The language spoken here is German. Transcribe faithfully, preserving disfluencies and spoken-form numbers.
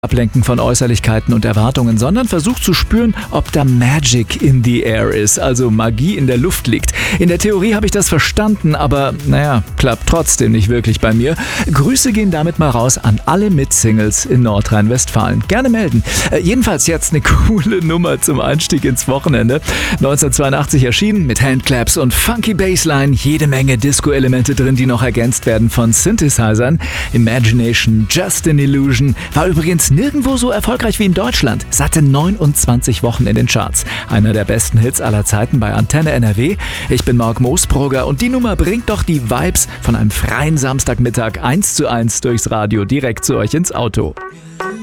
ablenken von Äußerlichkeiten und Erwartungen, sondern versucht zu spüren, ob da Magic in the air ist, also Magie in der Luft liegt. In der Theorie habe ich das verstanden, aber naja, klappt trotzdem nicht wirklich bei mir. Grüße gehen damit mal raus an alle Mitsingles in Nordrhein-Westfalen. Gerne melden. Äh, jedenfalls jetzt eine coole Nummer zum Einstieg ins Wochenende. neunzehnhundertzweiundachtzig erschienen mit Handclaps und funky Bassline, jede Menge Disco-Elemente drin, die noch ergänzt werden von Synthesizern. Imagination, Just an Illusion, war übrigens nirgendwo so erfolgreich wie in Deutschland. Satte neunundzwanzig Wochen in den Charts. Einer der besten Hits aller Zeiten bei Antenne N R W. Ich bin Mark Moosbrugger und die Nummer bringt doch die Vibes von einem freien Samstagmittag eins zu eins durchs Radio direkt zu euch ins Auto.